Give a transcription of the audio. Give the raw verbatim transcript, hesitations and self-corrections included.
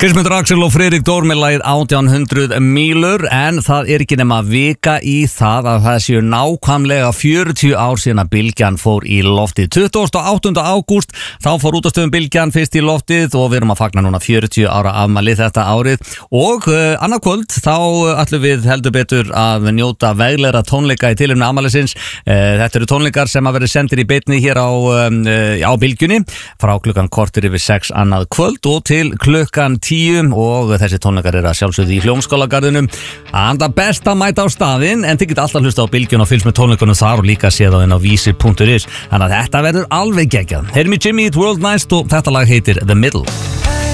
Kristmundur Axel og Friðrik Dór með lagið átján hundruð mílur, en það er ekki nema vika í það að það séu nákvæmlega fjörutíu ár síðan að Bylgjan fór í loftið. tuttugasta og áttunda ágúst þá fór útastöðum Bylgjan fyrst í loftið og við erum að fagna núna fjörutíu ára afmæli þetta árið og uh, annað kvöld þá ætlum við heldur betur að njóta veglegra tónleika í tilefni afmælisins. Uh, þetta eru tónleikar sem að verið sendir í beinni hér á, um, uh, á Bylgjunni frá klukkan kortir yfir sex annað kvöld og til klukkan tíu og þessi tónleikar eru að sjálfsögðu í Hljómskálagarðinum. Anda best að mæta á staðinn, en þið geta alltaf hlusta á Bylgjuna og fylgst með tónleikunum þar og líka séð á inn á vísir punktur is. Þannig að þetta verður alveg geggjað. Heyrum í Jimmy Eat World Nice og þetta lag heitir The Middle.